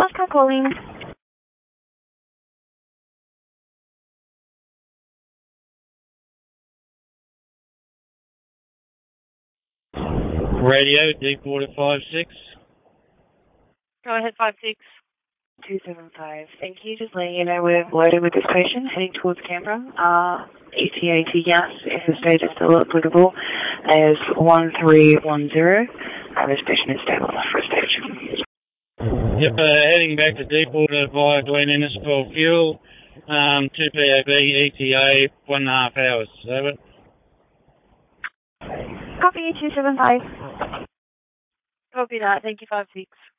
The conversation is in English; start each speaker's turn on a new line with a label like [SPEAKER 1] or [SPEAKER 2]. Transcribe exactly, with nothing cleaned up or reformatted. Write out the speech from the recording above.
[SPEAKER 1] Last call calling.
[SPEAKER 2] Radio, Deepwater five six.
[SPEAKER 1] Go ahead, five six. two seven five. Thank you. Just letting you know we're loaded with this patient heading towards Canberra. Uh, E T A T gas, if the state is still applicable, is one three one zero. Uh, this patient is stable enough for a stage.
[SPEAKER 2] Yep, uh, heading back to Deepwater via Glen Innes for fuel. Um, two P A B, E T A, one and a half hours. Over.
[SPEAKER 1] Copy two seven five. Copy that. Thank you, five six.